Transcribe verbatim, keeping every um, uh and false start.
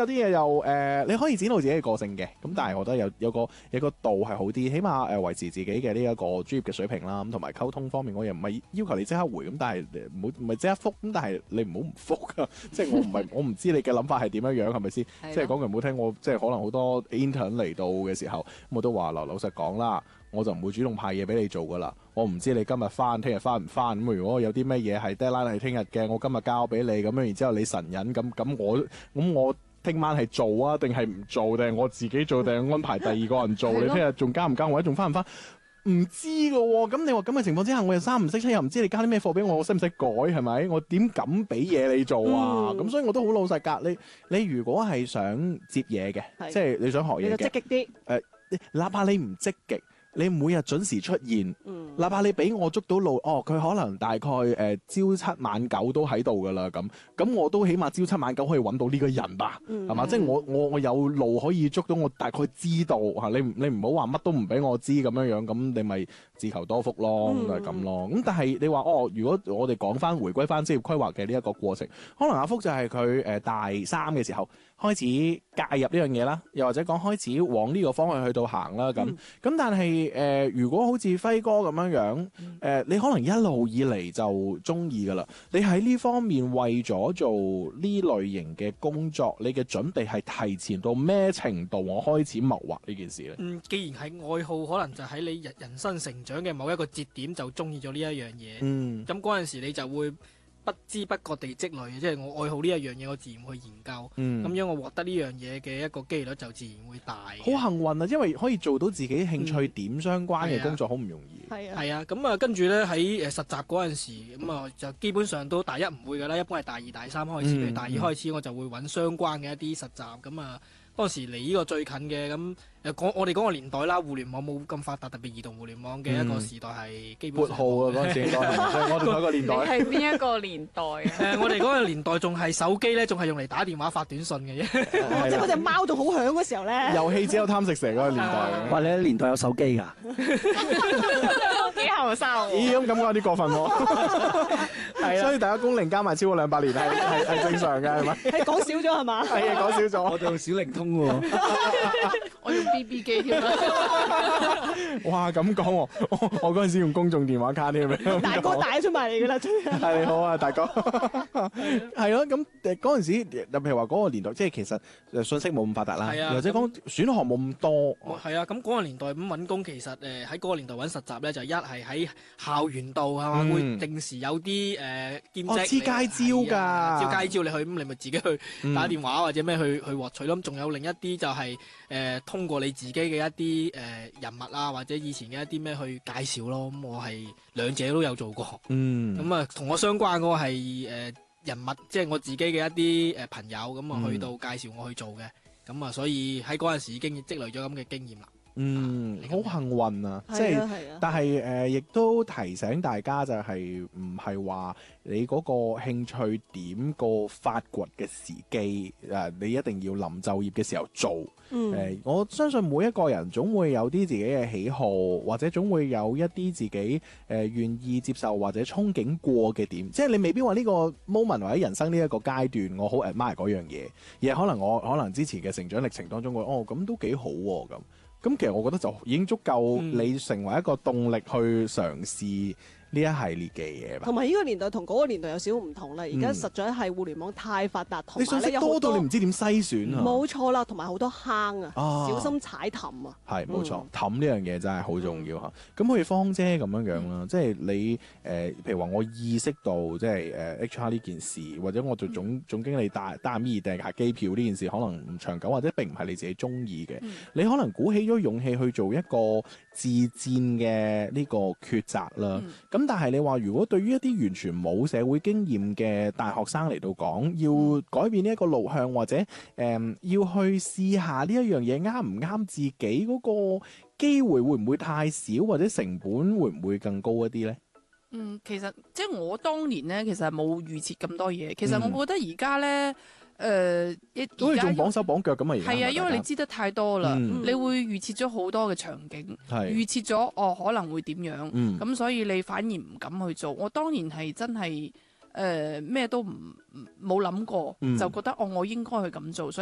有啲嘢又誒、呃，你可以展露自己嘅個性嘅，咁但係我覺得有有個有個度係好啲，起碼誒維持自己嘅呢一個專業嘅水平啦，咁同埋溝通方面，我又唔係要求你即刻回，咁但係唔好唔係即刻覆，咁但係你唔好唔覆噶，即係我唔係我唔知你嘅諗法係點樣樣，係咪先？即係講句唔好聽，我即係可能好多 intern 嚟到嘅時候，我都話嗱，老實講啦。我就唔會主動派嘢俾你做噶啦，我唔知你今日翻，聽日翻唔翻咁。如果有啲咩嘢係 deadline 係聽日嘅，我今日交俾你咁樣，然之後你神隱咁咁我咁我聽晚係做啊，定係唔做，定係我自己做，定係安排第二個人做？你聽日仲交唔交，或者仲翻唔翻？唔知噶喎，咁你話咁嘅情況之下，我又三唔識七，又唔知你交啲咩貨俾我，我識唔識改係咪？我點敢俾嘢你做啊？咁、嗯、所以我都好老實㗎。你你如果係想接嘢嘅，即係你想學嘢嘅， 你就積極啲。誒、 呃，哪怕你唔積極。你每日準時出現，嗯、哪怕你俾我捉到路，哦，佢可能大概誒、呃、朝七晚九都喺度噶啦，咁咁我都起碼朝七晚九可以揾到呢個人吧，係嘛、嗯？即係我我我有路可以捉到，我大概知道嚇、啊、你你唔好話乜都唔俾我知咁樣樣，咁你咪自求多福咯，就係咁咯。咁但係你話哦，如果我哋講翻回歸翻職業規劃嘅呢一個過程，可能阿福就係佢誒大三嘅時候開始介入呢樣嘢啦，又或者講開始往呢個方向去到行啦，咁咁、嗯、但係。誒、呃，如果好似輝哥咁樣樣，誒、呃，你可能一路以嚟就中意噶啦。你喺呢方面為咗做呢類型嘅工作，你嘅準備係提前到咩程度？我開始謀劃呢件事咧。 嗯，既然係愛好，可能就喺你人人生成長嘅某一個節點就中意咗呢一樣嘢。嗯，咁嗰陣時你就會不知不覺地積累，即係我愛好呢一樣嘢，我自然會研究。咁、嗯、樣我獲得呢樣嘢嘅一個機率就自然會大。好幸運啊，因為可以做到自己興趣點相關嘅工作，好唔、嗯、容易。 係啊，係啊，咁啊，跟住咧喺誒實習嗰陣時，咁啊就基本上都大一唔會噶啦，一般係大二、大三開始，譬如、嗯、大二開始我就會揾相關嘅一啲實習，咁啊。當時離呢個最近嘅咁誒講，我哋嗰個年代啦，互聯網冇咁發達，特別移動互聯網嘅一個時代係基本上。撥號啊嗰陣時，我哋嗰個年代。 你係邊一個年代啊？ 誒，我哋嗰個年代仲係手機咧，仲係用嚟打電話發短信嘅啫。 即係嗰隻貓仲好響嗰時候咧。 遊戲只有貪食蛇嗰個年代。 哇！你年代有手機㗎？ 幾後生？ 咦咁咁有啲過分喎。係啊。所以大家工齡加埋超過兩百年係係係正常嘅係咪？ 係講少咗係嘛？ 係啊，講少咗。 我哋用小靈通喎。 我用 B B 機添啦。 哇，咁講喎，我我嗰陣時用公眾電話卡添。 大哥帶出埋嚟㗎啦， 係你好啊，大哥。係咯，咁誒嗰陣時，譬如話嗰個年代，即係其實信息冇咁發達啦，或者講選項冇咁多。 係啊，咁嗰個年代咁揾工，其實誒喺嗰個年代揾實習咧，就一係喺校園度係嘛，會定時有啲誒兼職。哦，黐街招㗎，招街招你去，咁你咪自己去打電話或者咩去去獲取咯。咁仲有另一啲就係誒通過你自己嘅一啲誒人物啊，或者以前嘅一啲咩去介紹咯。咁我係兩者都有做過。嗯，咁啊同我相關嗰個係誒人物，即係我自己嘅一啲誒朋友，咁啊去到介紹我去做嘅。咁啊，所以喺嗰陣時已經積累咗咁嘅經驗啦。 嗯，好幸運啊！即係，但係誒，亦都提醒大家就係唔係話你嗰個興趣點個發掘嘅時機誒，你一定要臨就業嘅時候做。嗯，誒，我相信每一個人總會有啲自己嘅喜好，或者總會有一啲自己誒願意接受或者憧憬過嘅點。即係你未必話呢個 moment 或者人生呢一個階段，我好 admire 嗰樣嘢，而係可能我可能之前嘅成長歷程當中，我哦咁都幾好喎咁。咁其實我覺得就已經足夠你成為一個動力去嘗試呢一系列嘅嘢。 同埋呢個年代同嗰個年代有少少唔同啦。而家實在係互聯網太發達，同埋你信息多到你唔知點篩選啊！ 冇錯啦，同埋好多坑啊，小心踩氹啊！ 係冇錯，氹呢樣嘢真係好重要嚇。咁好似芳姐咁樣樣啦，即係你誒，譬如話我意識到即係誒 H R 呢件事，或者我做總總經理帶帶咪訂下機票呢件事，可能唔長久，或者並唔係你自己中意嘅，你可能鼓起咗勇氣去做一個自戰嘅呢個抉擇啦。咁、嗯、但係你話如果對於一啲完全冇社會經驗嘅大學生嚟到講，要改變呢一個路向，或者誒、呃、要去試下呢一樣嘢啱唔啱自己，嗰個機會會唔會太少，或者成本會唔會更高一啲呢？ 嗯，其實即係我當年呢，其實冇預設咁多嘢。其實我覺得而家呢。誒， 好似仲綁手綁腳咁啊！ 係啊，因為你知得太多啦，嗯、你會預設咗好多嘅場景，預設咗哦可能會點樣，咁、嗯、所以你反而唔敢去做。我當年係真係誒咩都唔冇諗過，嗯、就覺得哦我應該去咁做，所以。